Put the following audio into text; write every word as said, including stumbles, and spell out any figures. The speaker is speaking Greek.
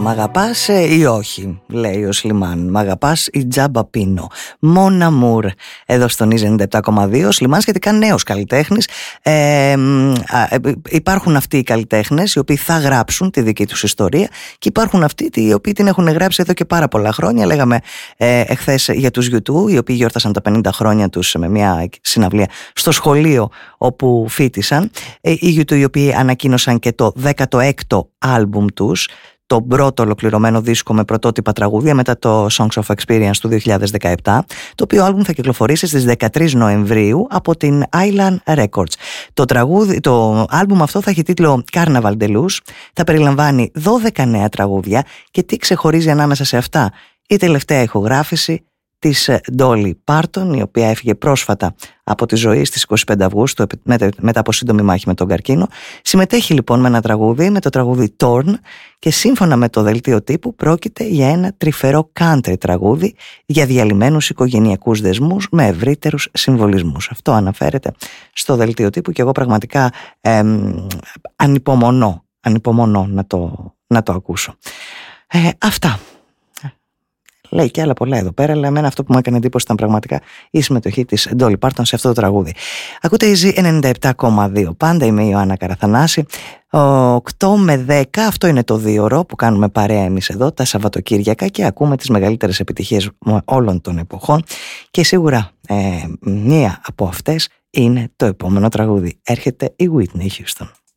μ' αγαπάς ή όχι, λέει ο Σλιμάν. Μ' αγαπάς ή τζάμπα πίνω. Mon Amour, εδώ στον Ίζ ενενήντα επτά κόμμα δύο. Σλιμάν σχετικά νέος καλλιτέχνης. Ε, ε, υπάρχουν αυτοί οι καλλιτέχνες οι οποίοι θα γράψουν τη δική τους ιστορία και υπάρχουν αυτοί οι οποίοι την έχουν γράψει εδώ και πάρα πολλά χρόνια. Λέγαμε ε, εχθές για τους γιου τού, οι οποίοι γιόρτασαν τα πενήντα χρόνια τους με μια συναυλία στο σχολείο όπου φοιτήσαν. Ε, οι γιου τού οι οποίοι ανακοίνωσαν και το δέκατο έκτο άλμπουμ τους, το πρώτο ολοκληρωμένο δίσκο με πρωτότυπα τραγούδια μετά το Songs of Experience του δύο χιλιάδες δεκαεπτά, το οποίο άλμπουμ θα κυκλοφορήσει στις δεκατρείς Νοεμβρίου από την Island Records. Το, τραγούδι, το άλμπουμ αυτό θα έχει τίτλο Carnaval de Luz, θα περιλαμβάνει δώδεκα νέα τραγούδια και τι ξεχωρίζει ανάμεσα σε αυτά? Η τελευταία ηχογράφηση της Dolly Parton, η οποία έφυγε πρόσφατα από τη ζωή στις είκοσι πέντε Αυγούστου μετά από σύντομη μάχη με τον καρκίνο. Συμμετέχει λοιπόν με ένα τραγούδι, με το τραγούδι Torn, και σύμφωνα με το δελτίο τύπου πρόκειται για ένα τρυφερό country τραγούδι για διαλυμένους οικογενειακούς δεσμούς με ευρύτερους συμβολισμούς. Αυτό αναφέρεται στο δελτίο τύπου και εγώ πραγματικά εμ, ανυπομονώ, ανυπομονώ να το, να το ακούσω. Ε, αυτά. Λέει και άλλα πολλά εδώ πέρα, αλλά εμένα αυτό που μου έκανε εντύπωση ήταν πραγματικά η συμμετοχή της Dolly Parton σε αυτό το τραγούδι. Ακούτε η Ζι ενενήντα επτά κόμμα δύο. Πάντα είμαι η Ιωάννα Καραθανάση. οκτώ με δέκα, αυτό είναι το δύο ώρο που κάνουμε παρέα εμείς εδώ τα Σαββατοκύριακα και ακούμε τις μεγαλύτερες επιτυχίες όλων των εποχών. Και σίγουρα ε, μία από αυτές είναι το επόμενο τραγούδι. Έρχεται η Whitney Houston.